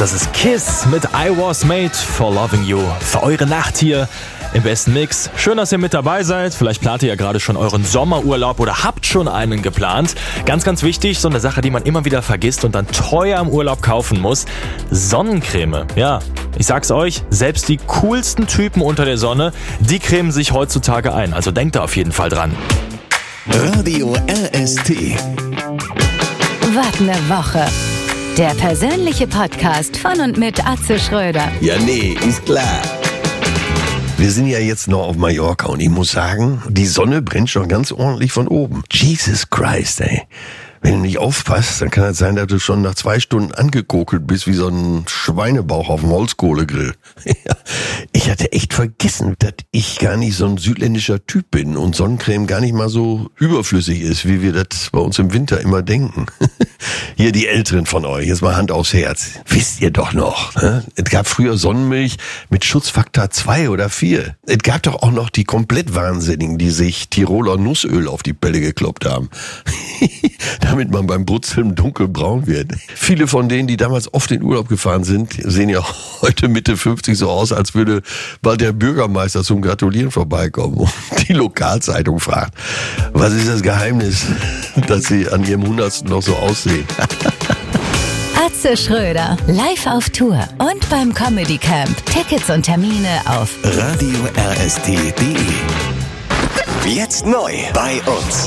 Das ist Kiss mit I Was Made for Loving You. Für eure Nacht hier im besten Mix. Schön, dass ihr mit dabei seid. Vielleicht plant ihr ja gerade schon euren Sommerurlaub oder habt schon einen geplant. Ganz, ganz wichtig, so eine Sache, die man immer wieder vergisst und dann teuer im Urlaub kaufen muss. Sonnencreme. Ja, ich sag's euch, selbst die coolsten Typen unter der Sonne, die cremen sich heutzutage ein. Also denkt da auf jeden Fall dran. Radio RST. Was ne Woche. Der persönliche Podcast von und mit Atze Schröder. Ja, nee, ist klar. Wir sind ja jetzt noch auf Mallorca und ich muss sagen, die Sonne brennt schon ganz ordentlich von oben. Jesus Christ, ey. Wenn du nicht aufpasst, dann kann es sein, dass du schon nach 2 Stunden angekokelt bist wie so ein Schweinebauch auf dem Holzkohlegrill. Ich hatte echt vergessen, dass ich gar nicht so ein südländischer Typ bin und Sonnencreme gar nicht mal so überflüssig ist, wie wir das bei uns im Winter immer denken. Hier die Älteren von euch, jetzt mal Hand aufs Herz. Wisst ihr doch noch, ne? Es gab früher Sonnenmilch mit Schutzfaktor 2 oder 4. Es gab doch auch noch die komplett Wahnsinnigen, die sich Tiroler Nussöl auf die Pelle gekloppt haben. Damit man beim Brutzeln dunkelbraun wird. Viele von denen, die damals oft in Urlaub gefahren sind, sehen ja heute Mitte 50 so aus, als würde bald der Bürgermeister zum Gratulieren vorbeikommen und die Lokalzeitung fragt, was ist das Geheimnis, dass sie an ihrem 100. noch so aussehen? Atze Schröder, live auf Tour und beim Comedy Camp. Tickets und Termine auf Radio RST.de. Jetzt neu bei uns.